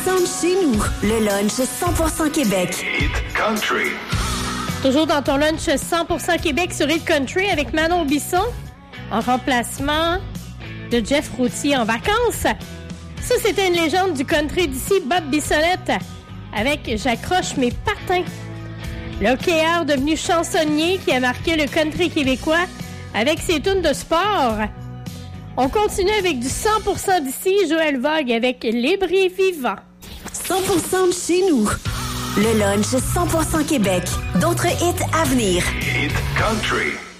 de chez nous. Le lunch 100% Québec. Hit Country. Toujours dans ton lunch 100% Québec sur Hit Country avec Manon Bisson, en remplacement de Jeff Routier en vacances. Ça, c'était une légende du country d'ici, Bob Bissonnette, avec « J'accroche mes patins ». Le hockeyeur devenu chansonnier qui a marqué le country québécois avec ses tunes de sport. On continue avec du 100% d'ici, Joël Vogue avec Les Bris Vivants. 100% de chez nous. Le lunch 100% Québec. D'autres hits à venir. Hit Country.